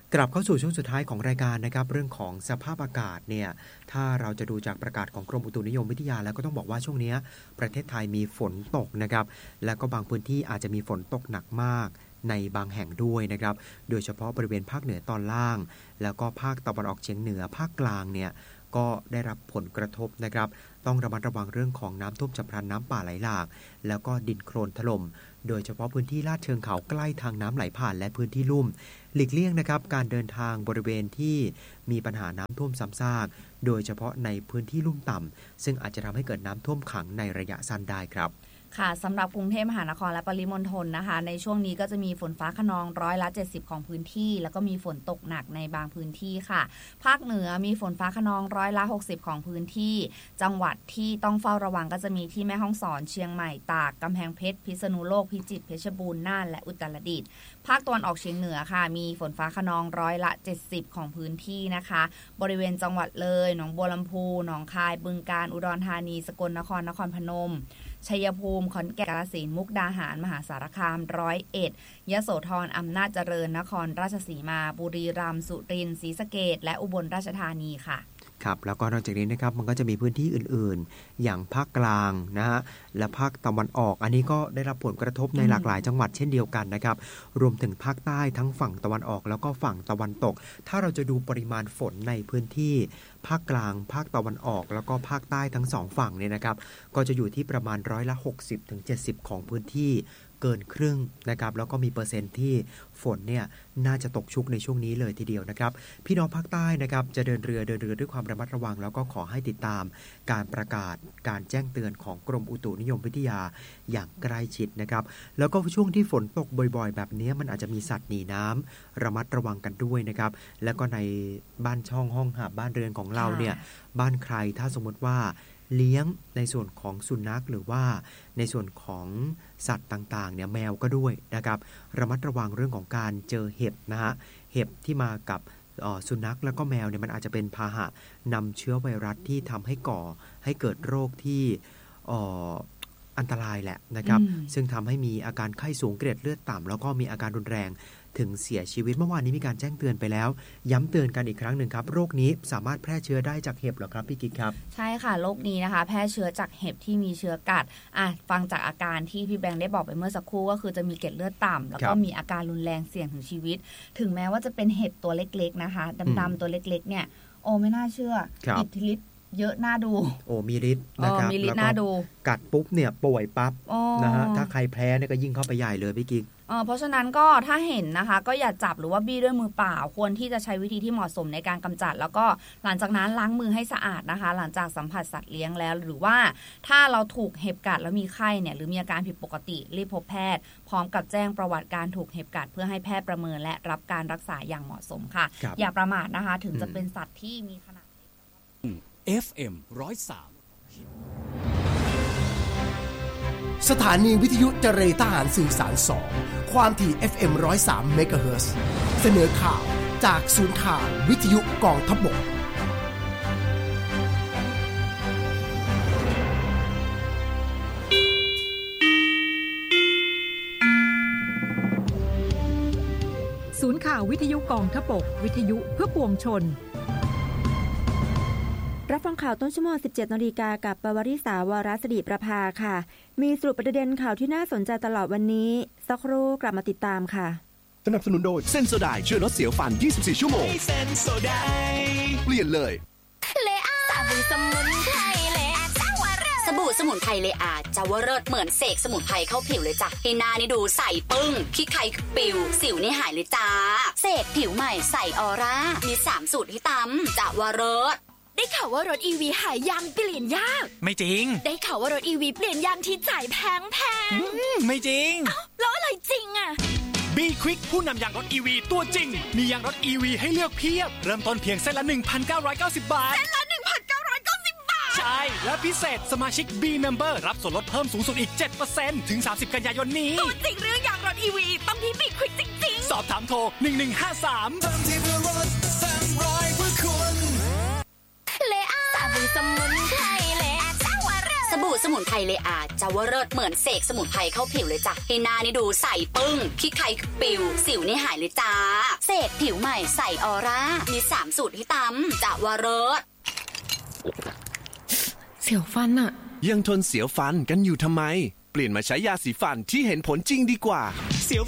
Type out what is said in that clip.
กลับเข้าสู่ช่วงสุดท้ายของรายการนะครับเรื่องของสภาพอากาศเนี่ยถ้าเราจะดูจากประกาศของกรมอุตุนิยมวิทยาแล้วก็ต้องบอกว่าช่วงนี้ประเทศไทยมีฝนตกนะครับแล้วก็บางพื้นที่อาจจะมีฝนตกหนักมากในบางแห่งด้วยนะครับโดยเฉพาะบริเวณภาคเหนือตอนล่างแล้วก็ภาคตะวันออกเฉียงเหนือภาคกลางเนี่ยก็ได้รับผลกระทบนะครับต้องระมัดระวังเรื่องของน้ำท่วมฉับพลันน้ำป่าไหลหลากแล้วก็ดินโคลนถล่มโดยเฉพาะพื้นที่ลาดเชิงเขาใกล้ทางน้ำไหลผ่านและพื้นที่ลุ่มหลีกเลี่ยงนะครับการเดินทางบริเวณที่มีปัญหาน้ำท่วมซ้ำซากโดยเฉพาะในพื้นที่ลุ่มต่ำซึ่งอาจจะทำให้เกิดน้ำท่วมขังในระยะสั้นได้ครับค่ะสำหรับกรุงเทพมหานครและปริมณฑลนะคะในช่วงนี้ก็จะมีฝนฟ้าคะนอง70%ของพื้นที่แล้วก็มีฝนตกหนักในบางพื้นที่ค่ะภาคเหนือมีฝนฟ้าคะนอง60%ของพื้นที่จังหวัดที่ต้องเฝ้าระวังก็จะมีที่แม่ฮ่องสอนเชียงใหม่ตากกำแพงเพชรพิษณุโลกพิจิตรเพชรบูรณ์น่านและอุตรดิตถ์ภาคตะวันออกเฉียงเหนือค่ะมีฝนฟ้าคะนอง70%ของพื้นที่นะคะบริเวณจังหวัดเลยหนองบัวลำพูหนองคายบึงกาฬอุดรธานีสกลนครนครพนมชัยภูมิขอนแก่นกาฬสินธุ์มุกดาหารมหาสารคาม101ยโสธรอำนาจเจริญนครราชสีมาบุรีรัมย์สุรินทร์ศรีสะเกษและอุบลราชธานีค่ะครับแล้วก็นอกจากนี้นะครับมันก็จะมีพื้นที่อื่นๆอย่างภาคกลางนะฮะและภาคตะวันออกอันนี้ก็ได้รับผลกระทบในหลากหลายจังหวัดเช่นเดียวกันนะครับรวมถึงภาคใต้ทั้งฝั่งตะวันออกแล้วก็ฝั่งตะวันตกถ้าเราจะดูปริมาณฝนในพื้นที่ภาคกลางภาคตะวันออกแล้วก็ภาคใต้ทั้งสองฝั่งเนี่ยนะครับก็จะอยู่ที่ประมาณ60-70%ของพื้นที่เกินครึ่งนะครับแล้วก็มีเปอร์เซ็นต์ที่ฝนเนี่ยน่าจะตกชุกในช่วงนี้เลยทีเดียวนะครับพี่น้องภาคใต้นะครับจะเดินเรือด้วยความระมัดระวังแล้วก็ขอให้ติดตามการประกาศการแจ้งเตือนของกรมอุตุนิยมวิทยาอย่างใกล้ชิดนะครับแล้วก็ช่วงที่ฝนตกบ่อยๆแบบนี้มันอาจจะมีสัตว์หนีน้ำระมัดระวังกันด้วยนะครับแล้วก็ในบ้านช่องห้องหับบ้านเรือนของเราเนี่ยบ้านใครถ้าสมมติว่าเลี้ยงในส่วนของสุนัขหรือว่าในส่วนของสัตว์ต่างๆเนี่ยแมวก็ด้วยนะครับระมัดระวังเรื่องของการเจอเห็บนะฮะเห็บที่มากับสุนัขแล้วก็แมวเนี่ยมันอาจจะเป็นพาหะนำเชื้อไวรัสที่ทำให้ก่อให้เกิดโรคที่อันตรายแหละนะครับซึ่งทำให้มีอาการไข้สูงเกล็ดเลือดต่ำแล้วก็มีอาการรุนแรงถึงเสียชีวิตเมื่อวานนี้มีการแจ้งเตือนไปแล้วย้ำเตือนกันอีกครั้งหนึ่งครับโรคนี้สามารถแพร่เชื้อได้จากเห็บเหรอครับพี่กิ๊กครับใช่ค่ะโรคนี้นะคะแพร่เชื้อจากเห็บที่มีเชื้อกัดฟังจากอาการที่พี่แบงค์ได้บอกไปเมื่อสักครู่ก็คือจะมีเกล็ดเลือดต่ำแล้วก็มีอาการรุนแรงเสี่ยงถึงชีวิตถึงแม้ว่าจะเป็นเห็บตัวเล็กๆนะคะดำๆตัวเล็กๆเนี่ยโอ้ไม่น่าเชื่ออิทธิฤทธิ์เยอะน่าดูโอ้มีฤทธิ์นะครับมีฤทธิ์น่าดูกัดปุ๊บเนี่ยป่วยปั๊บนะฮะถ้าใครแพ้เนี่ยก็ยิ่งเข้าไปใหญ่เลยพี่กิ๊กเพราะฉะนั้นก็ถ้าเห็นนะคะก็อย่าจับหรือว่าบี้ด้วยมือเปล่าควรที่จะใช้วิธีที่เหมาะสมในการกำจัดแล้วก็หลังจากนั้นล้างมือให้สะอาดนะคะหลังจากสัมผัสสัตว์เลี้ยงแล้วหรือว่าถ้าเราถูกเห็บกัดแล้วมีไข้เนี่ยหรือมีอาการผิดปกติรีบพบแพทย์พร้อมกับแจ้งประวัติการถูกเห็บกัดเพื่อให้แพทย์ประเมินและรับการรักษาอย่างเหมาะสมค่ะอย่าประมาทนะคะถึงจะเป็นสัตว์ที่มีขนาด FM 103 สถานีวิทยุเจรทหารสื่อสาร2ความถี่ FM 103 เมกะเฮิรตซ์เสนอข่าวจากศูนย์ข่าววิทยุกองทัพบกศูนย์ข่าววิทยุกองทัพบกวิทยุเพื่อปวงชนรับฟังข่าวต้นชั่วโมง 17:00 น.กับปวริษาวรศิริประภาค่ะมีสรุปประเด็นข่าวที่น่าสนใจตลอดวันนี้สักครู่กลับมาติดตามค่ะสนับสนุนโดยเซนโซไดช่วยลดเสียวฟัน24ชั่วโมงเซนโซไดเปลี่ยนเลยเลอาสบู่สมุนไพรเลอาจาวเริศสบู่สมุนไพรเลอาจาวเริศเหมือนเสกสมุนไพรเข้าผิวเลยจ้ะให้หน้านี่ดูใสปึ้งขี้ไข่ปิวสิวนี่หายเลยจ้าเสกผิวใหม่ใสออร่ามี3สูตรให้ตำจาวเริศได้ข่าวว่ารถ EV หายางเปลี่ยนยากไม่จริงได้ข่าวว่ารถ EV เปลี่ยนยางที่จ่ายแพงไม่จริงแล้วอะไรจริงอ่ะ B-Quick ผู้นำยางรถ EV ตัวจริงมียางรถ EV ให้เลือกเพียบเริ่มต้นเพียงเส้นละ 1,990 บาทเส้นละ 1,990 บาทใช่และพิเศษสมาชิก B-Member รับส่วนลดเพิ่มสูงสุดอีก 7% ถึง 30 กันยายนนี้ตัวจริงเรื่องยางรถ EV ต้องที่ B-Quick จริงๆสอบถามโทร1153เติมที่เพื่อรถแซงร้อยเพื่อคุณเลอาสบู่สมุนไพรเลอาจาวเริศสบู่สมุนไพรเลอาจะว่าเลิศเหมือนเสกสมุนไพรเข้าผิวเลยจ้ะให้หน้านี่ดูใสปึ้งขี้ใครปิวสิวนี่หายเลยจ้าเสกผิวใหม่ใสออร่ามี3สูตรที่ตำจะว่าเลิศเสียวฟันอะยังทนเสียวฟันกันอยู่ทำไมเปลี่ยนมาใช้ยาสีฟันที่เห็นผลจริงดีกว่าเสียว